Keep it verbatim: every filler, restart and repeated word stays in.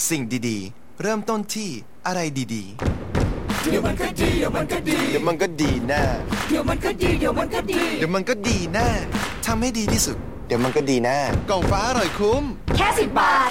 สิ่งดีๆเริ่มต้นที่อะไรดีๆเดี๋ยวมันก็ดีเดี๋ยวมันก็ดีเดี๋ยวมันก็ดีแน่เดี๋ยวมันก็ดีเดี๋ยวมันก็ดีเดี๋ยวมันก็ดีแน่ทำให้ดีที่สุดเดี๋ยวมันก็ดีแน่กล่องฟ้าอร่อยคุ้มแค่สิบบาท